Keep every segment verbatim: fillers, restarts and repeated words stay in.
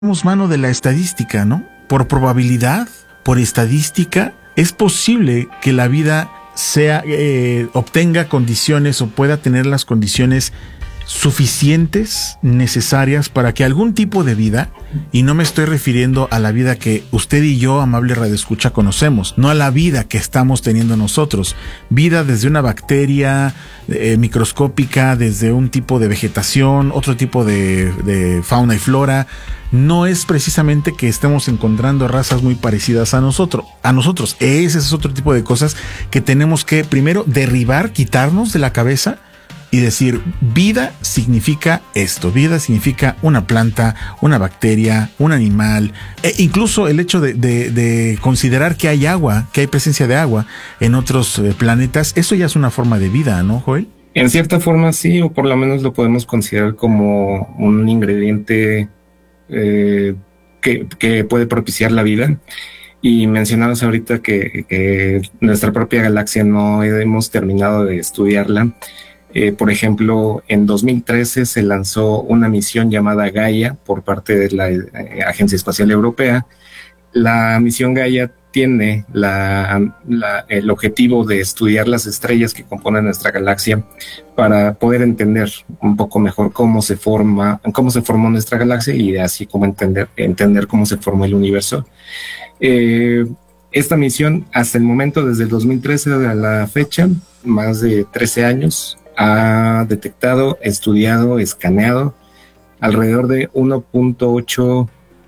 Tenemos mano de la estadística, ¿no? Por probabilidad, por estadística, es posible que la vida sea, eh, obtenga condiciones o pueda tener las condiciones suficientes, necesarias para que algún tipo de vida, y no me estoy refiriendo a la vida que usted y yo, amable radioescucha, conocemos, no a la vida que estamos teniendo nosotros, vida desde una bacteria eh, microscópica, desde un tipo de vegetación, otro tipo de, de fauna y flora. No es precisamente que estemos encontrando razas muy parecidas a nosotros, a nosotros. Ese es otro tipo de cosas que tenemos que primero derribar, quitarnos de la cabeza y decir, vida significa esto, vida significa una planta, una bacteria, un animal, e incluso el hecho de, de, de considerar que hay agua, que hay presencia de agua en otros eh, planetas, eso ya es una forma de vida, ¿no, Joel? En cierta forma sí, o por lo menos lo podemos considerar como un ingrediente eh, que, que puede propiciar la vida. Y mencionabas ahorita que, que nuestra propia galaxia no hemos terminado de estudiarla. Eh, por ejemplo, en dos mil trece se lanzó una misión llamada Gaia por parte de la eh, Agencia Espacial Europea. La misión Gaia tiene la, la, el objetivo de estudiar las estrellas que componen nuestra galaxia para poder entender un poco mejor cómo se forma, cómo se formó nuestra galaxia y así como entender, entender cómo se formó el universo. Eh, esta misión, hasta el momento, desde el dos mil trece a la fecha, más de trece años, ha detectado, estudiado, escaneado alrededor de uno punto ocho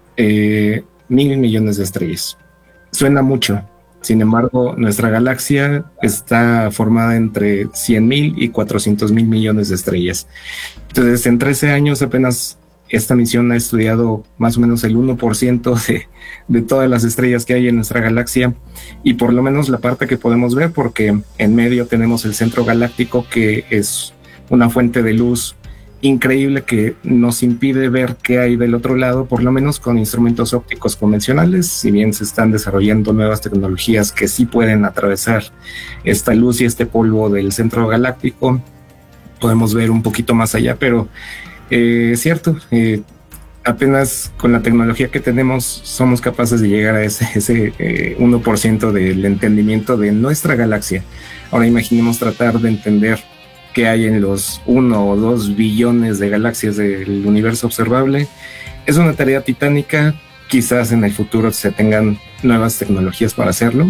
eh, mil millones de estrellas. Suena mucho, sin embargo, nuestra galaxia está formada entre cien mil y cuatrocientos mil millones de estrellas. Entonces, en trece años apenas esta misión ha estudiado más o menos el uno por ciento de, de todas las estrellas que hay en nuestra galaxia, y por lo menos la parte que podemos ver, porque en medio tenemos el centro galáctico, que es una fuente de luz increíble que nos impide ver qué hay del otro lado, por lo menos con instrumentos ópticos convencionales. Si bien se están desarrollando nuevas tecnologías que sí pueden atravesar esta luz y este polvo del centro galáctico, podemos ver un poquito más allá, pero Eh, es cierto, eh, apenas con la tecnología que tenemos somos capaces de llegar a ese, ese eh, uno por ciento del entendimiento de nuestra galaxia. Ahora imaginemos tratar de entender qué hay en los uno o dos billones de galaxias del universo observable. Es una tarea titánica, quizás en el futuro se tengan nuevas tecnologías para hacerlo.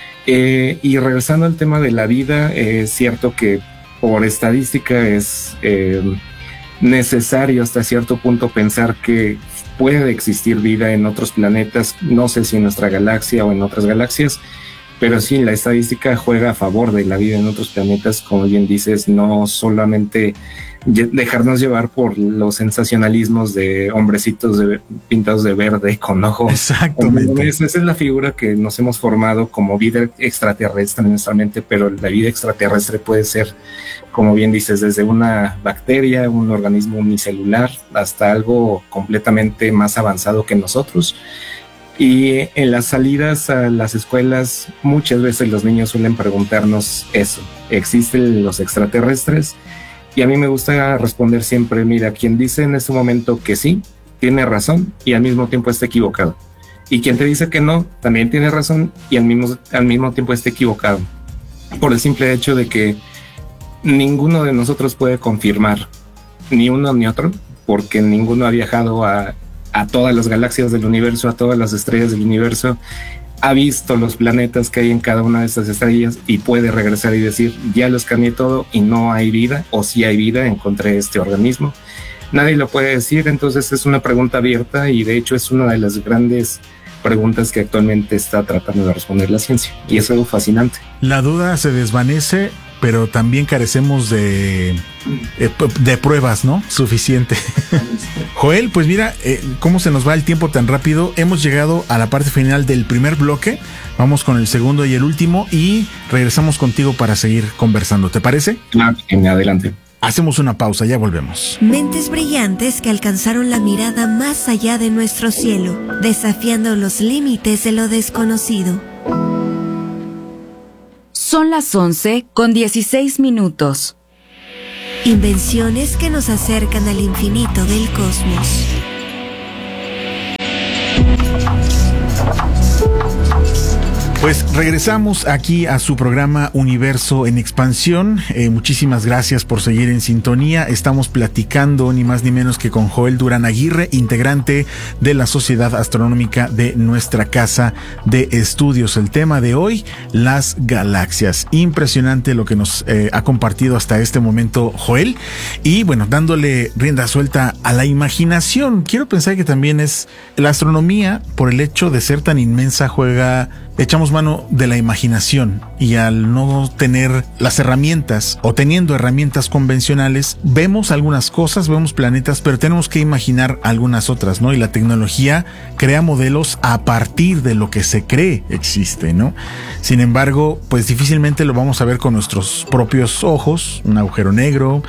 Eh, y regresando al tema de la vida, eh, es cierto que por estadística es Eh, necesario hasta cierto punto pensar que puede existir vida en otros planetas, no sé si en nuestra galaxia o en otras galaxias, pero sí, la estadística juega a favor de la vida en otros planetas, como bien dices, no solamente dejarnos llevar por los sensacionalismos de hombrecitos de, pintados de verde con ojos. Exactamente. Esa es la figura que nos hemos formado como vida extraterrestre en nuestra mente, pero la vida extraterrestre puede ser, como bien dices, desde una bacteria, un organismo unicelular, hasta algo completamente más avanzado que nosotros. Y en las salidas a las escuelas, muchas veces los niños suelen preguntarnos eso: ¿existen los extraterrestres? Y a mí me gusta responder siempre, mira, quien dice en este momento que sí, tiene razón y al mismo tiempo está equivocado. Y quien te dice que no, también tiene razón y al mismo, al mismo tiempo está equivocado. Por el simple hecho de que ninguno de nosotros puede confirmar, ni uno ni otro, porque ninguno ha viajado a, a todas las galaxias del universo, a todas las estrellas del universo, ha visto los planetas que hay en cada una de estas estrellas y puede regresar y decir, ya lo escaneé todo y no hay vida, o si hay vida, encontré este organismo. Nadie lo puede decir, entonces es una pregunta abierta y de hecho es una de las grandes preguntas que actualmente está tratando de responder la ciencia, y es algo fascinante. La duda se desvanece, pero también carecemos de, de pruebas, ¿no? Suficiente. Joel, pues mira, eh, cómo se nos va el tiempo tan rápido. Hemos llegado a la parte final del primer bloque. Vamos con el segundo y el último y regresamos contigo para seguir conversando. ¿Te parece? Claro, adelante. Hacemos una pausa, ya volvemos. Mentes brillantes que alcanzaron la mirada más allá de nuestro cielo, desafiando los límites de lo desconocido. Son las once con dieciséis minutos. Invenciones que nos acercan al infinito del cosmos. Pues regresamos aquí a su programa Universo en Expansión. Eh, muchísimas gracias por seguir en sintonía. Estamos platicando ni más ni menos que con Joel Durán Aguirre, integrante de la Sociedad Astronómica de nuestra casa de estudios. El tema de hoy, las galaxias. Impresionante lo que nos eh, ha compartido hasta este momento Joel. Y bueno, dándole rienda suelta a la imaginación. Quiero pensar que también es la astronomía, por el hecho de ser tan inmensa, juega... echamos mano de la imaginación, y al no tener las herramientas o teniendo herramientas convencionales, vemos algunas cosas, vemos planetas, pero tenemos que imaginar algunas otras, ¿no? Y la tecnología crea modelos a partir de lo que se cree existe, ¿no? Sin embargo, pues difícilmente lo vamos a ver con nuestros propios ojos, un agujero negro,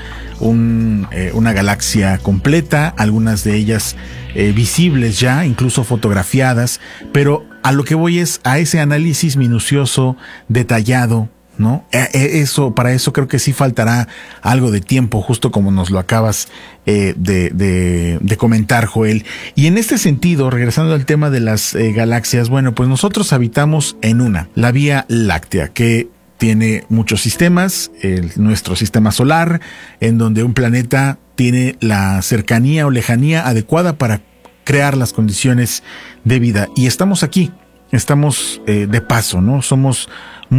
un, eh, una galaxia completa, algunas de ellas eh, visibles ya, incluso fotografiadas, pero a lo que voy es a ese análisis minucioso, detallado, ¿no? Eso, para eso creo que sí faltará algo de tiempo, justo como nos lo acabas eh, de, de, de comentar, Joel. Y en este sentido, regresando al tema de las eh, galaxias, bueno, pues nosotros habitamos en una, la Vía Láctea, que tiene muchos sistemas, el, nuestro sistema solar, en donde un planeta tiene la cercanía o lejanía adecuada para crear las condiciones de vida. Y estamos aquí, estamos eh, de paso, ¿no? Somos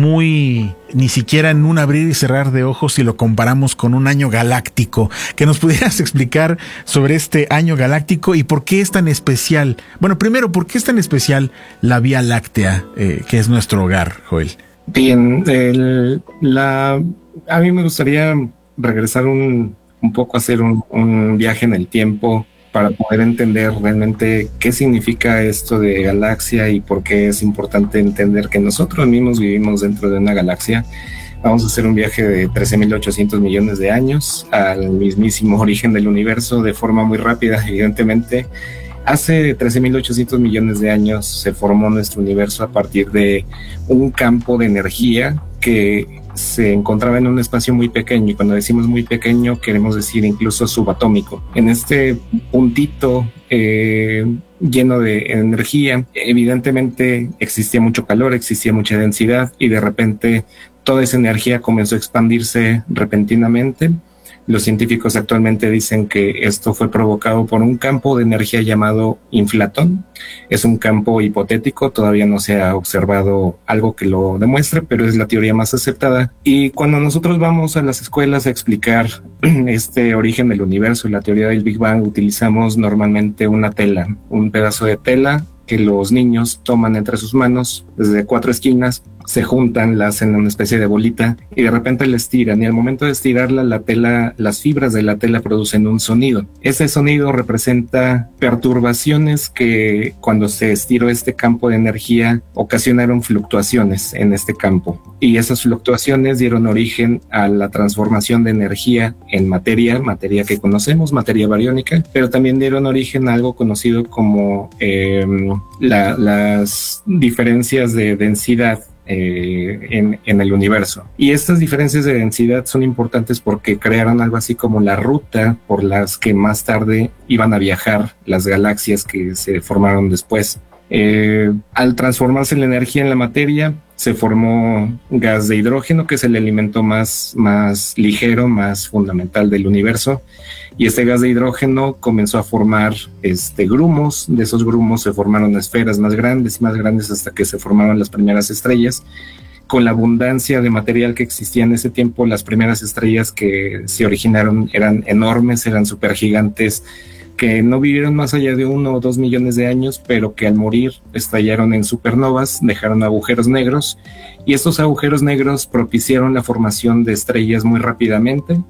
muy, ni siquiera en un abrir y cerrar de ojos si lo comparamos con un año galáctico. Que nos pudieras explicar sobre este año galáctico y por qué es tan especial. Bueno, primero, ¿por qué es tan especial la Vía Láctea, eh, que es nuestro hogar, Joel? Bien, el, la, a mí me gustaría regresar un, un poco a hacer un, un viaje en el tiempo para poder entender realmente qué significa esto de galaxia y por qué es importante entender que nosotros mismos vivimos dentro de una galaxia. Vamos a hacer un viaje de trece mil ochocientos millones de años al mismísimo origen del universo de forma muy rápida, evidentemente. Hace trece mil ochocientos millones de años se formó nuestro universo a partir de un campo de energía que se encontraba en un espacio muy pequeño, y cuando decimos muy pequeño queremos decir incluso subatómico. En este puntito eh, lleno de energía, evidentemente existía mucho calor, existía mucha densidad, y de repente toda esa energía comenzó a expandirse repentinamente. Los científicos actualmente dicen que esto fue provocado por un campo de energía llamado inflatón. Es un campo hipotético, todavía no se ha observado algo que lo demuestre, pero es la teoría más aceptada. Y cuando nosotros vamos a las escuelas a explicar este origen del universo y la teoría del Big Bang, utilizamos normalmente una tela, un pedazo de tela que los niños toman entre sus manos desde cuatro esquinas, se juntan, la hacen una especie de bolita y de repente la estiran, y al momento de estirarla, la tela, las fibras de la tela producen un sonido. Ese sonido representa perturbaciones que cuando se estiró este campo de energía ocasionaron fluctuaciones en este campo, y esas fluctuaciones dieron origen a la transformación de energía en materia, materia que conocemos, materia bariónica, pero también dieron origen a algo conocido como eh, la, las diferencias de densidad Eh, en, en el universo. Y estas diferencias de densidad son importantes porque crearon algo así como la ruta por las que más tarde iban a viajar las galaxias que se formaron después. Eh, al transformarse la energía en la materia, se formó gas de hidrógeno, que es el elemento más, más ligero, más fundamental del universo. Y este gas de hidrógeno comenzó a formar este, grumos. De esos grumos se formaron esferas más grandes y más grandes hasta que se formaron las primeras estrellas. Con la abundancia de material que existía en ese tiempo, las primeras estrellas que se originaron eran enormes, eran supergigantes, que no vivieron más allá de uno o dos millones de años, pero que al morir estallaron en supernovas, dejaron agujeros negros, y estos agujeros negros propiciaron la formación de estrellas muy rápidamente,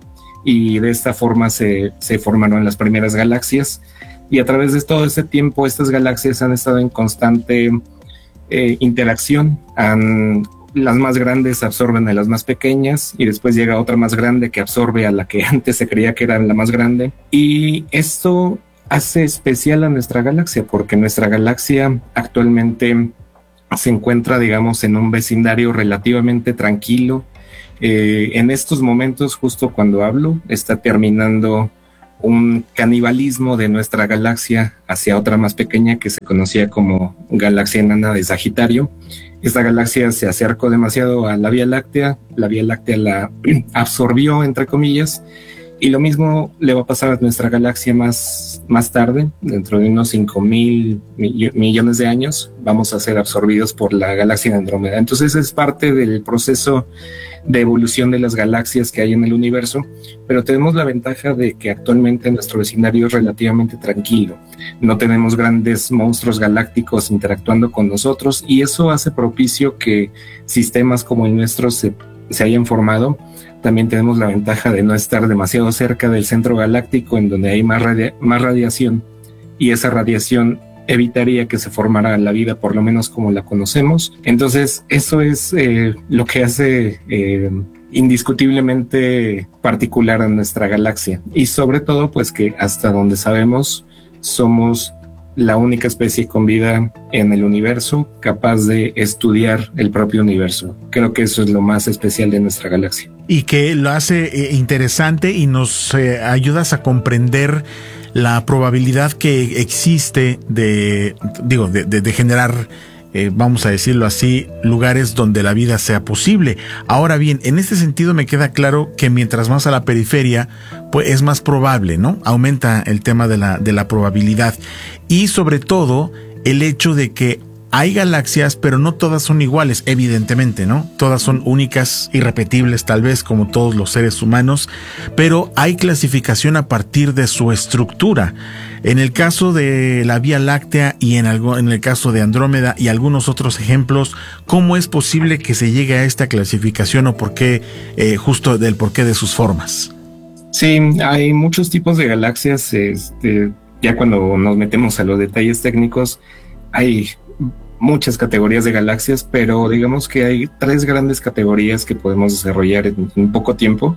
y de esta forma se, se formaron las primeras galaxias. Y a través de todo este tiempo, estas galaxias han estado en constante eh, interacción. Han, las más grandes absorben a las más pequeñas, y después llega otra más grande que absorbe a la que antes se creía que era la más grande. Y esto hace especial a nuestra galaxia, porque nuestra galaxia actualmente se encuentra, digamos, en un vecindario relativamente tranquilo. Eh, en estos momentos, justo cuando hablo, está terminando un canibalismo de nuestra galaxia hacia otra más pequeña que se conocía como galaxia enana de Sagitario. Esta galaxia se acercó demasiado a la Vía Láctea, la Vía Láctea la absorbió, entre comillas, y lo mismo le va a pasar a nuestra galaxia más, más tarde, dentro de unos cinco mil millones de años, vamos a ser absorbidos por la galaxia de Andrómeda. Entonces es parte del proceso de evolución de las galaxias que hay en el universo, pero tenemos la ventaja de que actualmente nuestro vecindario es relativamente tranquilo. No tenemos grandes monstruos galácticos interactuando con nosotros, y eso hace propicio que sistemas como el nuestro se, se hayan formado. También tenemos la ventaja de no estar demasiado cerca del centro galáctico, en donde hay más, radia- más radiación, y esa radiación evitaría que se formara la vida, por lo menos como la conocemos. Entonces, eso es eh, lo que hace eh, indiscutiblemente particular a nuestra galaxia. Y sobre todo, pues que hasta donde sabemos, somos la única especie con vida en el universo capaz de estudiar el propio universo. Creo que eso es lo más especial de nuestra galaxia. Y que lo hace eh, interesante y nos eh, ayudas a comprender la probabilidad que existe de, digo, de, de, de generar, eh, vamos a decirlo así, lugares donde la vida sea posible. Ahora bien, en este sentido me queda claro que mientras más a la periferia, pues es más probable, ¿no? Aumenta el tema de la, de la probabilidad. Y sobre todo, el hecho de que hay galaxias, pero no todas son iguales, evidentemente, ¿no? Todas son únicas, irrepetibles, tal vez, como todos los seres humanos, pero hay clasificación a partir de su estructura. En el caso de la Vía Láctea y en, algo, en el caso de Andrómeda y algunos otros ejemplos, ¿cómo es posible que se llegue a esta clasificación o por qué, eh, justo del porqué de sus formas? Sí, hay muchos tipos de galaxias. Este, ya cuando nos metemos a los detalles técnicos, hay muchas categorías de galaxias, pero digamos que hay tres grandes categorías que podemos desarrollar en, en poco tiempo.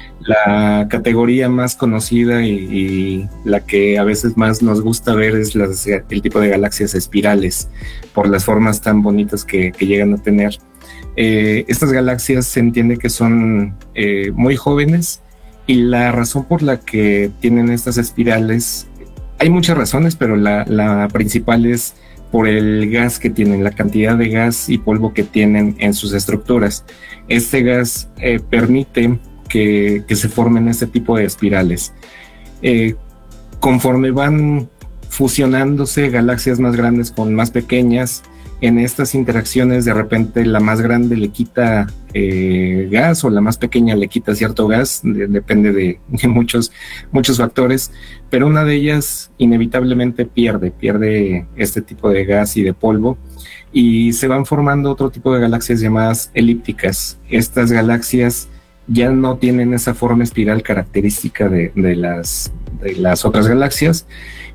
La categoría más conocida y, y la que a veces más nos gusta ver es las, el tipo de galaxias espirales, por las formas tan bonitas que, que llegan a tener. Eh, estas galaxias se entiende que son eh, muy jóvenes, y la razón por la que tienen estas espirales, hay muchas razones, pero la, la principal es por el gas que tienen, la cantidad de gas y polvo que tienen en sus estructuras. Este gas eh, permite que, que se formen este tipo de espirales. Eh, conforme van fusionándose galaxias más grandes con más pequeñas, en estas interacciones de repente la más grande le quita eh, gas, o la más pequeña le quita cierto gas, de, depende de, de muchos, muchos factores, pero una de ellas inevitablemente pierde, pierde este tipo de gas y de polvo, y se van formando otro tipo de galaxias llamadas elípticas. Estas galaxias ya no tienen esa forma espiral característica de, de, las, de las otras galaxias.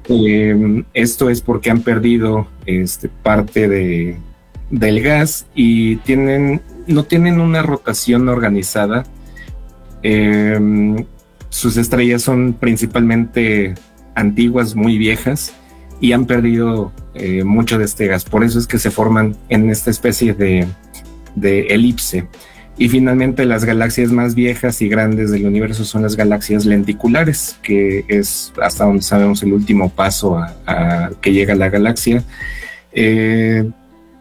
Eh, esto es porque han perdido este, parte de, del gas, y tienen, no tienen una rotación organizada. Eh, sus estrellas son principalmente antiguas, muy viejas, y han perdido eh, mucho de este gas. Por eso es que se forman en esta especie de, de elipse. Y finalmente las galaxias más viejas y grandes del universo son las galaxias lenticulares, que es hasta donde sabemos el último paso a, a que llega la galaxia. Eh,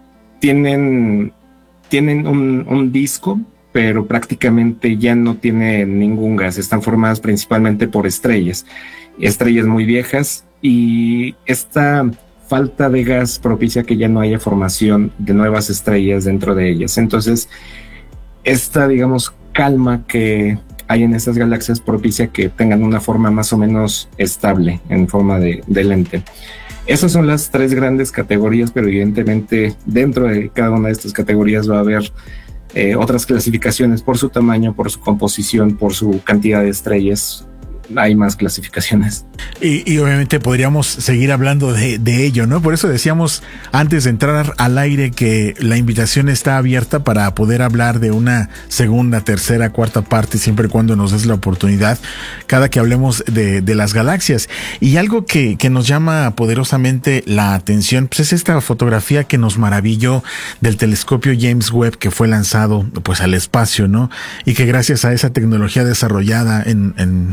tienen tienen un, un disco, pero prácticamente ya no tienen ningún gas. Están formadas principalmente por estrellas, estrellas muy viejas, y esta falta de gas propicia que ya no haya formación de nuevas estrellas dentro de ellas. Entonces, esta, digamos, calma que hay en estas galaxias propicia que tengan una forma más o menos estable en forma de, de lente. Esas son las tres grandes categorías, pero evidentemente dentro de cada una de estas categorías va a haber eh, otras clasificaciones por su tamaño, por su composición, por su cantidad de estrellas. Hay más clasificaciones. Y, y obviamente podríamos seguir hablando de, de ello, ¿no? Por eso decíamos antes de entrar al aire que la invitación está abierta para poder hablar de una segunda, tercera, cuarta parte, siempre y cuando nos des la oportunidad, cada que hablemos de, de las galaxias. Y algo que, que nos llama poderosamente la atención, pues es esta fotografía que nos maravilló del telescopio James Webb, que fue lanzado pues al espacio, ¿no? Y que gracias a esa tecnología desarrollada en, en pues aquí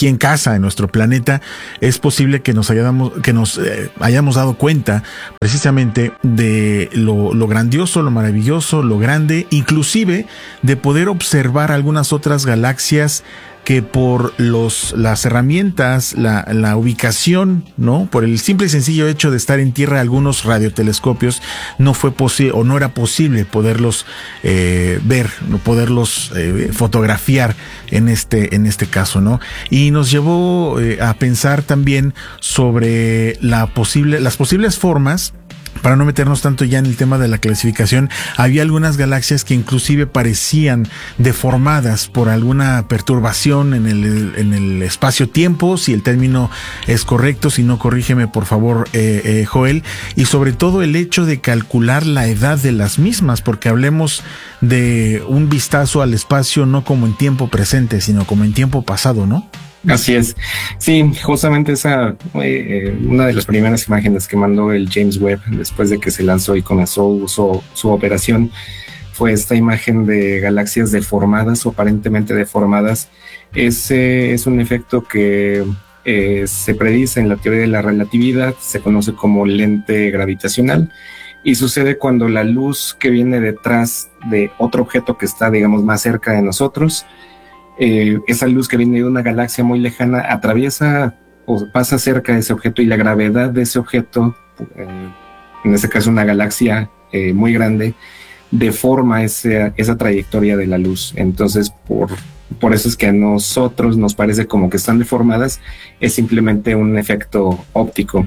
aquí en casa, en nuestro planeta, es posible que nos hayamos, que nos eh, hayamos dado cuenta precisamente de lo, lo grandioso, lo maravilloso, lo grande, inclusive de poder observar algunas otras galaxias que por los, las herramientas, la, la ubicación, ¿no? Por el simple y sencillo hecho de estar en tierra, algunos radiotelescopios, no fue posible o no era posible poderlos eh, ver, no poderlos eh, fotografiar en este, en este caso, ¿no? Y nos llevó eh, a pensar también sobre la posible, las posibles formas. Para no meternos tanto ya en el tema de la clasificación, había algunas galaxias que inclusive parecían deformadas por alguna perturbación en el, en el espacio-tiempo, si el término es correcto, si no, corrígeme por favor, eh, eh, Joel, y sobre todo el hecho de calcular la edad de las mismas, porque hablemos de un vistazo al espacio no como en tiempo presente, sino como en tiempo pasado, ¿no? Así es. Sí, justamente esa, eh, una de las primeras imágenes que mandó el James Webb después de que se lanzó y comenzó su, su operación fue esta imagen de galaxias deformadas o aparentemente deformadas. Ese es un efecto que eh, se predice en la teoría de la relatividad, se conoce como lente gravitacional y sucede cuando la luz que viene detrás de otro objeto que está, digamos, más cerca de nosotros, Eh, esa luz que viene de una galaxia muy lejana atraviesa o pasa cerca de ese objeto y la gravedad de ese objeto, eh, en este caso una galaxia eh, muy grande, deforma ese, esa trayectoria de la luz. Entonces, por, por eso es que a nosotros nos parece como que están deformadas, es simplemente un efecto óptico.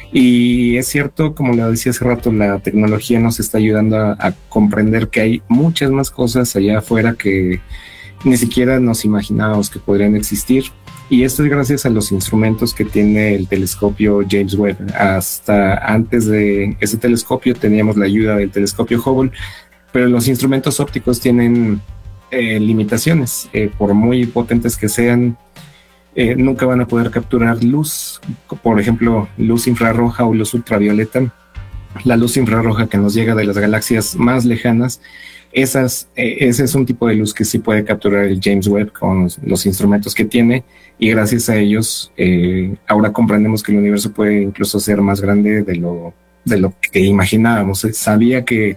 Y es cierto, como lo decía hace rato, la tecnología nos está ayudando a, a comprender que hay muchas más cosas allá afuera que ni siquiera nos imaginábamos que podrían existir, y esto es gracias a los instrumentos que tiene el telescopio James Webb. Hasta antes de ese telescopio teníamos la ayuda del telescopio Hubble, pero los instrumentos ópticos tienen eh, limitaciones, eh, por muy potentes que sean, eh, nunca van a poder capturar luz, por ejemplo, luz infrarroja o luz ultravioleta. La luz infrarroja que nos llega de las galaxias más lejanas, Esas, eh, ese es un tipo de luz que sí puede capturar el James Webb con los instrumentos que tiene, y gracias a ellos eh, ahora comprendemos que el universo puede incluso ser más grande de lo, de lo que imaginábamos. Sabía que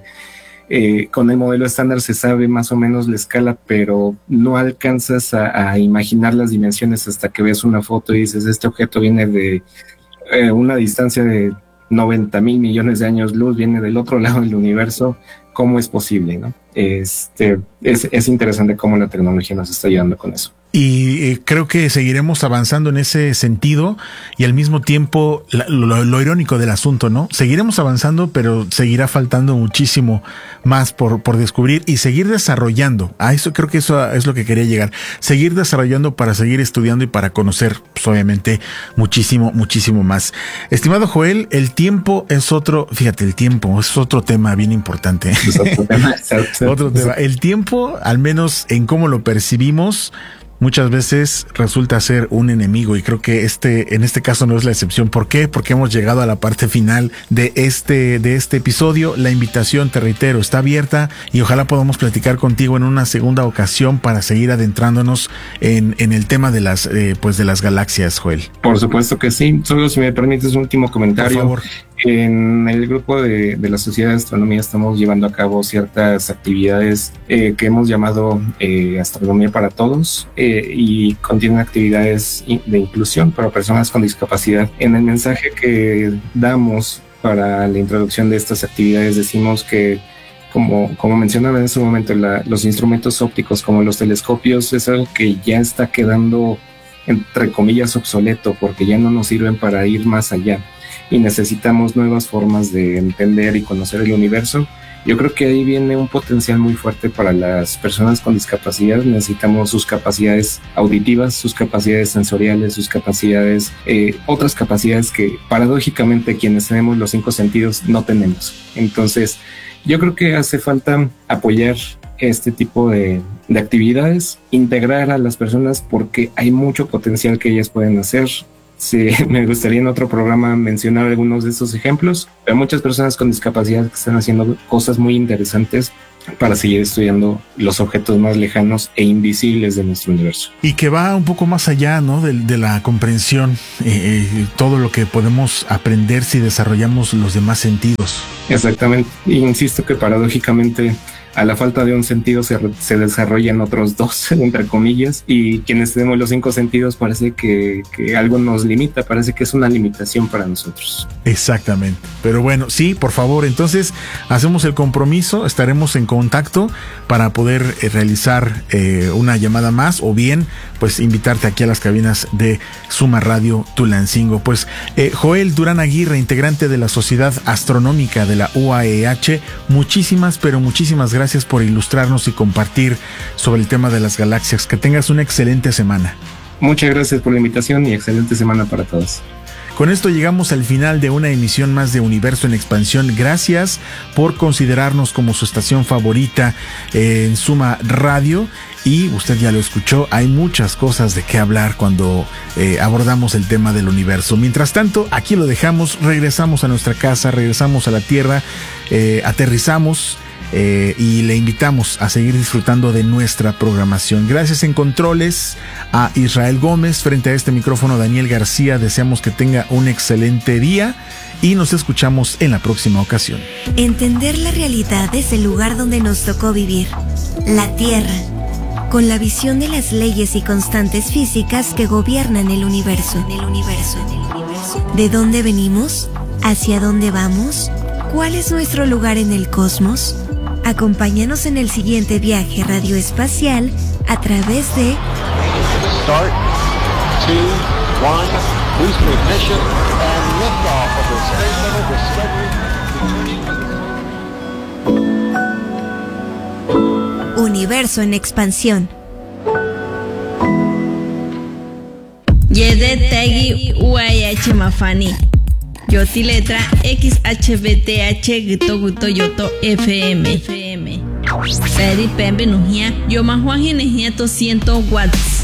eh, con el modelo estándar se sabe más o menos la escala, pero no alcanzas a, a imaginar las dimensiones hasta que ves una foto y dices, este objeto viene de eh, una distancia de noventa mil millones de años luz, viene del otro lado del universo. ¿Cómo es posible, no? Este, es, es interesante cómo la tecnología nos está ayudando con eso. Y eh, creo que seguiremos avanzando en ese sentido, y al mismo tiempo la, lo, lo irónico del asunto, ¿no? Seguiremos avanzando, pero seguirá faltando muchísimo más por, por descubrir y seguir desarrollando. A eso creo que eso es lo que quería llegar. Seguir desarrollando para seguir estudiando y para conocer, pues, obviamente, muchísimo, muchísimo más. Estimado Joel, el tiempo es otro, fíjate, el tiempo es otro tema bien importante. Es otro tema. Otro tema. El tiempo, al menos en cómo lo percibimos, muchas veces resulta ser un enemigo, y creo que este, en este caso no es la excepción. ¿Por qué? Porque hemos llegado a la parte final de este, de este episodio. La invitación, te reitero, está abierta, y ojalá podamos platicar contigo en una segunda ocasión para seguir adentrándonos en, en el tema de las, eh, pues de las galaxias, Joel. Por supuesto que sí. Solo si me permites un último comentario. Por favor. En el grupo de, de la Sociedad de Astronomía estamos llevando a cabo ciertas actividades eh, que hemos llamado eh, Astronomía para Todos, eh, y contienen actividades de inclusión para personas con discapacidad. En el mensaje que damos para la introducción de estas actividades decimos que, como, como mencionaba en ese momento, la, los instrumentos ópticos como los telescopios es algo que ya está quedando, entre comillas, obsoleto, porque ya no nos sirven para ir más allá, y necesitamos nuevas formas de entender y conocer el universo. Yo creo que ahí viene un potencial muy fuerte para las personas con discapacidad. Necesitamos sus capacidades auditivas, sus capacidades sensoriales, sus capacidades, eh, otras capacidades que paradójicamente quienes tenemos los cinco sentidos no tenemos. Entonces, yo creo que hace falta apoyar este tipo de, de actividades, integrar a las personas, porque hay mucho potencial que ellas pueden hacer. Sí, me gustaría en otro programa mencionar algunos de estos ejemplos, pero muchas personas con discapacidad que están haciendo cosas muy interesantes para seguir estudiando los objetos más lejanos e invisibles de nuestro universo. Y que va un poco más allá, ¿no? de, de la comprensión, eh, todo lo que podemos aprender si desarrollamos los demás sentidos. Exactamente. Insisto que paradójicamente a la falta de un sentido se, se desarrollan otros dos, entre comillas, y quienes tenemos los cinco sentidos parece que, que algo nos limita, parece que es una limitación para nosotros. Exactamente. Pero bueno, sí, por favor, entonces hacemos el compromiso, estaremos en contacto para poder eh, realizar eh, una llamada más, o bien pues invitarte aquí a las cabinas de Suma Radio Tulancingo. Pues eh, Joel Durán Aguirre, integrante de la Sociedad Astronómica de la U A E H, muchísimas, pero muchísimas gracias por ilustrarnos y compartir sobre el tema de las galaxias. Que tengas una excelente semana. Muchas gracias por la invitación y excelente semana para todos. Con esto llegamos al final de una emisión más de Universo en Expansión. Gracias por considerarnos como su estación favorita en Suma Radio. Y usted ya lo escuchó, hay muchas cosas de qué hablar cuando eh, abordamos el tema del universo. Mientras tanto, aquí lo dejamos, regresamos a nuestra casa, regresamos a la Tierra, eh, aterrizamos. Eh, y le invitamos a seguir disfrutando de nuestra programación. Gracias en controles a Israel Gómez, frente a este micrófono Daniel García. Deseamos que tenga un excelente día y nos escuchamos en la próxima ocasión. Entender la realidad es el lugar donde nos tocó vivir, la Tierra, con la visión de las leyes y constantes físicas que gobiernan el universo. El universo, el universo. ¿De dónde venimos? ¿Hacia dónde vamos? ¿Cuál es nuestro lugar en el cosmos? Acompáñanos en el siguiente viaje radioespacial a través de Start, two, one, boost ignition, and liftoff of the Space Shuttle Discovery. Universo en Expansión. Yede Tegi U A H Mafani. Yoti letra X H B T H Gito Guto Yoto F M. F M. Seri Pembe Nujia. Yo más Juan Ginejia doscientos watts.